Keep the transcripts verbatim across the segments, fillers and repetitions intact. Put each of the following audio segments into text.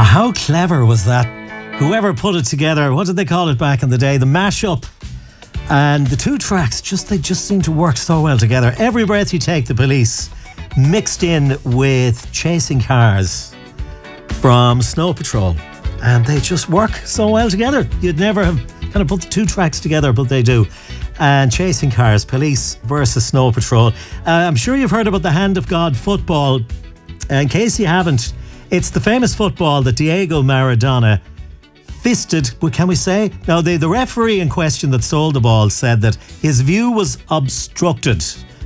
how clever was that? Whoever put it together, what did they call it back in the day? The mashup. And the two tracks, just they just seem to work so well together. Every Breath You Take, The Police, mixed in with Chasing Cars from Snow Patrol. And they just work so well together. You'd never have kind of put the two tracks together, but they do. And Chasing Cars, Police versus Snow Patrol. Uh, I'm sure you've heard about the Hand of God football. Uh, in case you haven't, it's the famous football that Diego Maradona fisted, but can we say? Now, the, the referee in question that sold the ball said that his view was obstructed.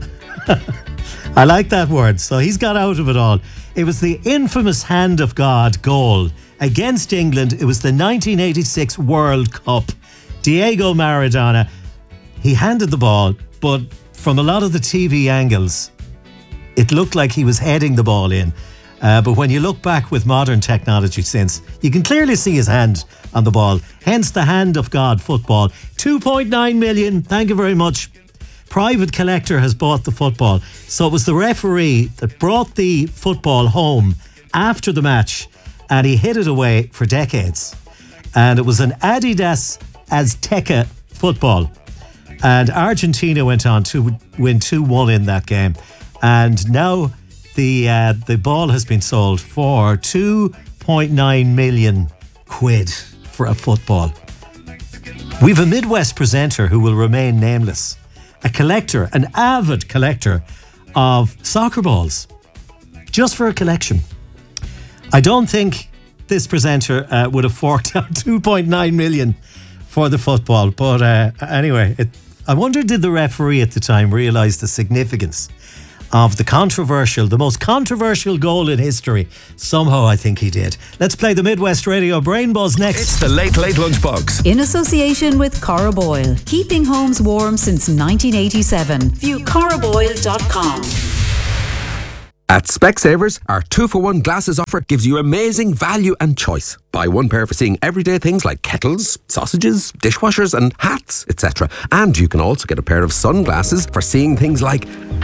I like that word. So he's got out of it all. It was the infamous Hand of God goal against England. It was the nineteen eighty-six World Cup. Diego Maradona, he handed the ball, but from a lot of the T V angles, it looked like he was heading the ball in. Uh, but when you look back with modern technology since, you can clearly see his hand on the ball. Hence the Hand of God football. two point nine million. Thank you very much. Private collector has bought the football. So it was the referee that brought the football home after the match, and he hid it away for decades. And it was an Adidas Azteca football. And Argentina went on to win two one in that game. And now the uh, the ball has been sold for two point nine million quid for a football. We've a Midwest presenter who will remain nameless. A collector, an avid collector of soccer balls. Just for a collection. I don't think this presenter uh, would have forked out two point nine million for the football. But uh, anyway, it, I wonder, did the referee at the time realise the significance of the controversial, the most controversial goal in history? Somehow I think he did. Let's play the Midwest Radio Brain Buzz next. It's the Late Late Lunchbox. In association with Cora Boyle. Keeping homes warm since nineteen eighty-seven. View cora boyle dot com. At Specsavers, our two-for-one glasses offer gives you amazing value and choice. Buy one pair for seeing everyday things like kettles, sausages, dishwashers and hats, et cetera. And you can also get a pair of sunglasses for seeing things like...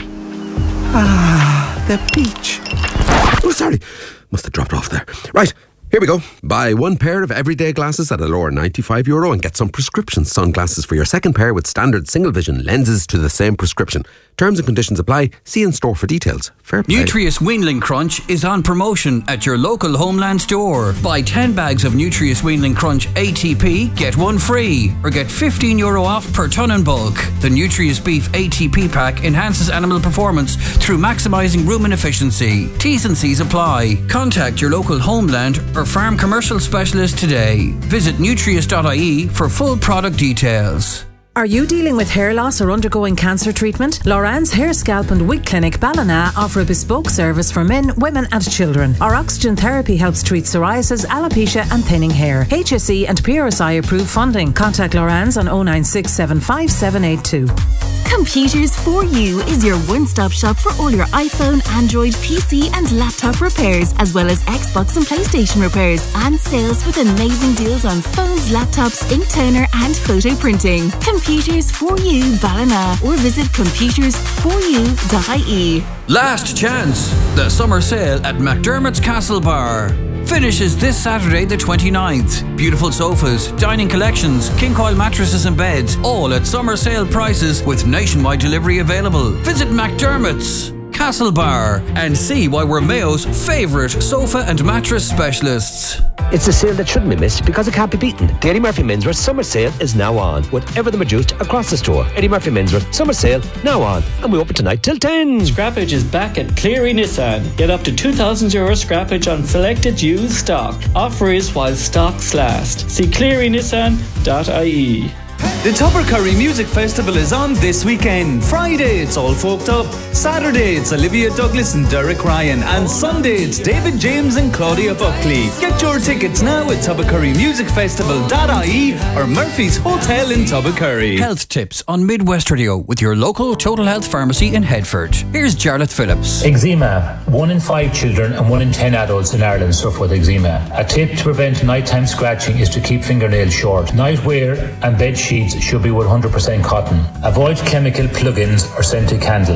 Ah, the beach. Oh, sorry. Must have dropped off there. Right, here we go. Buy one pair of everyday glasses at a lower ninety-five euro and get some prescription sunglasses for your second pair with standard single vision lenses to the same prescription. Terms and conditions apply. See in store for details. Fair play. Nutrius Weanling Crunch is on promotion at your local Homeland store. Buy ten bags of Nutrius Weanling Crunch A T P, get one free, or get fifteen euro off per tonne in bulk. The Nutrius Beef A T P pack enhances animal performance through maximising rumen efficiency. T's and C's apply. Contact your local Homeland or farm commercial specialist today. Visit nutrius dot I E for full product details. Are you dealing with hair loss or undergoing cancer treatment? Loran's Hair, Scalp and Wig Clinic Ballina offer a bespoke service for men, women and children. Our oxygen therapy helps treat psoriasis, alopecia and thinning hair. H S E and P R S I approved funding. Contact Loran's on oh nine six seven five seven eight two. Computers for You is your one-stop shop for all your iPhone, Android, P C and laptop repairs, as well as Xbox and PlayStation repairs, and sales with amazing deals on phones, laptops, ink toner and photo printing. Computers for You Ballina, or visit computers for you dot I E. Last chance. The summer sale at McDermott's Castle Bar finishes this Saturday the twenty-ninth. Beautiful sofas, dining collections, king coil mattresses and beds, all at summer sale prices with nationwide delivery available. Visit McDermott's Castle Bar and see why we're Mayo's favourite sofa and mattress specialists. It's a sale that shouldn't be missed because it can't be beaten. The Eddie Murphy Menswear Summer Sale is now on, with everything reduced across the store. Eddie Murphy Menswear Summer Sale now on, and we open tonight till ten. Scrappage is back at Cleary Nissan. Get up to two thousand euro scrappage on selected used stock. Offer is while stocks last. See cleary nissan dot I E. The Tubbercurry Music Festival is on this weekend. Friday, it's All Folked Up. Saturday, it's Olivia Douglas and Derek Ryan. And Sunday, it's David James and Claudia Buckley. Get your tickets now at tubbercurry music festival dot I E or Murphy's Hotel in Tubbercurry. Health tips on Midwest Radio with your local Total Health Pharmacy in Headford. Here's Jarlath Phillips. Eczema. One in five children and one in ten adults in Ireland suffer with eczema. A tip to prevent nighttime scratching is to keep fingernails short. Nightwear and bed sheets should be one hundred percent cotton. Avoid chemical plug-ins or scented candles.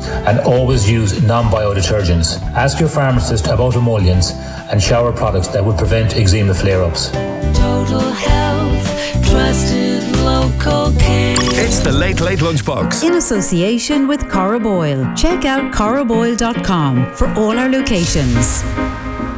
And always use non-bio detergents. Ask your pharmacist about emollients and shower products that would prevent eczema flare-ups. Total Health, trusted local care. It's the Late Late Lunchbox. In association with Corriboyle. Check out corriboyle dot com for all our locations.